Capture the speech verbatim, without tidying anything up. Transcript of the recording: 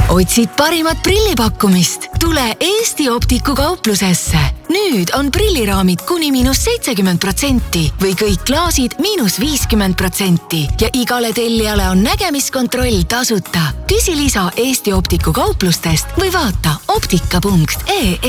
Otsid parimat prillipakkumist? Tule Eesti Optiku kauplusesse. Nüüd on prilliraamid kuni miinus seitsekümmend protsenti või kõik klaasid miinus viiskümmend protsenti ja igale tellijale on nägemiskontroll tasuta. Küsi lisa Eesti Optiku kauplustest või vaata optika punkt ee.